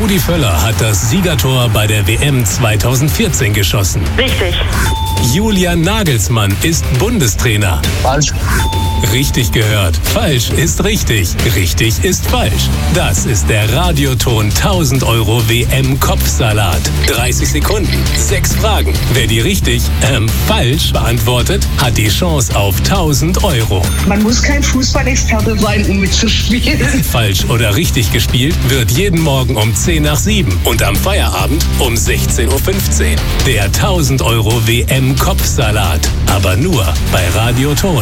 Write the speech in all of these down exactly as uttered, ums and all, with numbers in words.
Rudi Völler hat das Siegertor bei der W M zweitausendvierzehn geschossen. Richtig. Julian Nagelsmann ist Bundestrainer. Falsch. Richtig gehört. Falsch ist richtig. Richtig ist falsch. Das ist der Radioton tausend Euro W M-Kopfsalat. dreißig Sekunden, sechs Fragen. Wer die richtig, ähm, falsch beantwortet, hat die Chance auf tausend Euro. Man muss kein Fußballexperte sein, um mitzuspielen. Falsch oder richtig gespielt wird jeden Morgen um zehn nach sieben und am Feierabend um sechzehn Uhr fünfzehn. Der tausend Euro W M-Kopfsalat. Aber nur bei Radioton.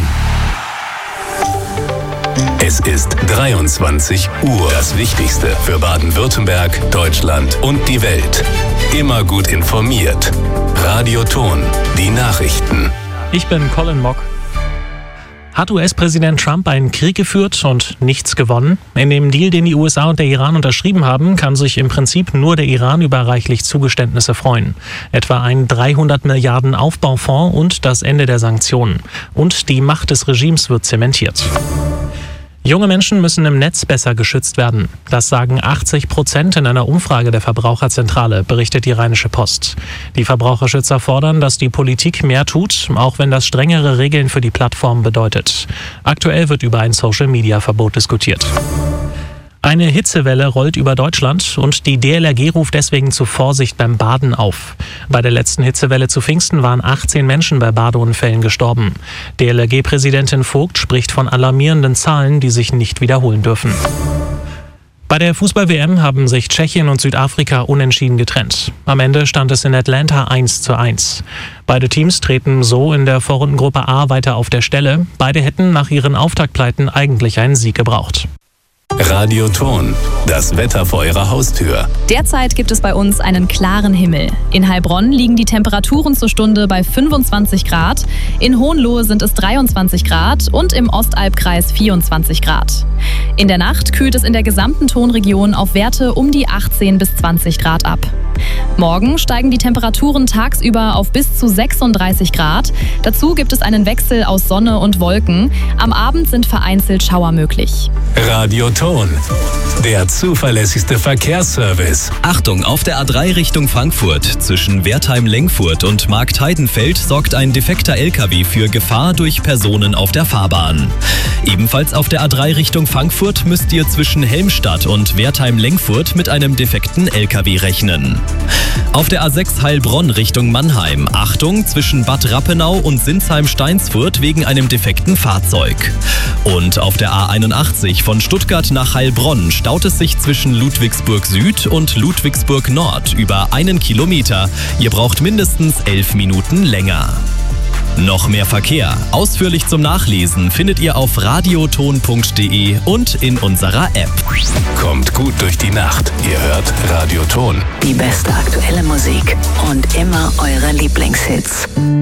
Es ist dreiundzwanzig Uhr. Das Wichtigste für Baden-Württemberg, Deutschland und die Welt. Immer gut informiert. Radioton. Die Nachrichten. Ich bin Colin Mock. Hat U S-Präsident Trump einen Krieg geführt und nichts gewonnen? In dem Deal, den die U S A und der Iran unterschrieben haben, kann sich im Prinzip nur der Iran über reichlich Zugeständnisse freuen. Etwa ein dreihundert Milliarden Aufbaufonds und das Ende der Sanktionen. Und die Macht des Regimes wird zementiert. Junge Menschen müssen im Netz besser geschützt werden. Das sagen achtzig Prozent in einer Umfrage der Verbraucherzentrale, berichtet die Rheinische Post. Die Verbraucherschützer fordern, dass die Politik mehr tut, auch wenn das strengere Regeln für die Plattform bedeutet. Aktuell wird über ein Social-Media-Verbot diskutiert. Eine Hitzewelle rollt über Deutschland und die D L R G ruft deswegen zu Vorsicht beim Baden auf. Bei der letzten Hitzewelle zu Pfingsten waren achtzehn Menschen bei Badeunfällen gestorben. D L R G-Präsidentin Vogt spricht von alarmierenden Zahlen, die sich nicht wiederholen dürfen. Bei der Fußball-W M haben sich Tschechien und Südafrika unentschieden getrennt. Am Ende stand es in Atlanta eins zu eins. Beide Teams treten so in der Vorrundengruppe A weiter auf der Stelle. Beide hätten nach ihren Auftaktpleiten eigentlich einen Sieg gebraucht. Radioton. Das Wetter vor Ihrer Haustür. Derzeit gibt es bei uns einen klaren Himmel. In Heilbronn liegen die Temperaturen zur Stunde bei fünfundzwanzig Grad, in Hohenlohe sind es dreiundzwanzig Grad und im Ostalbkreis vierundzwanzig Grad. In der Nacht kühlt es in der gesamten Tonregion auf Werte um die achtzehn bis zwanzig Grad ab. Morgen steigen die Temperaturen tagsüber auf bis zu sechsunddreißig Grad. Dazu gibt es einen Wechsel aus Sonne und Wolken. Am Abend sind vereinzelt Schauer möglich. Radioton. Der zuverlässigste Verkehrsservice. Achtung, auf der A drei Richtung Frankfurt zwischen Wertheim-Lengfurt und Marktheidenfeld sorgt ein defekter L K W für Gefahr durch Personen auf der Fahrbahn. Ebenfalls auf der A drei Richtung Frankfurt müsst ihr zwischen Helmstadt und Wertheim-Lengfurt mit einem defekten L K W rechnen. Auf der A sechs Heilbronn Richtung Mannheim. Achtung, zwischen Bad Rappenau und Sinsheim-Steinsfurt wegen einem defekten Fahrzeug. Und auf der A einundachtzig von Stuttgart nach Heilbronn staut es sich zwischen Ludwigsburg Süd und Ludwigsburg Nord über einen Kilometer. Ihr braucht mindestens elf Minuten länger. Noch mehr Verkehr, ausführlich zum Nachlesen, findet ihr auf radioton punkt de und in unserer App. Kommt gut durch die Nacht. Ihr hört Radioton. Die beste aktuelle Musik und immer eure Lieblingshits.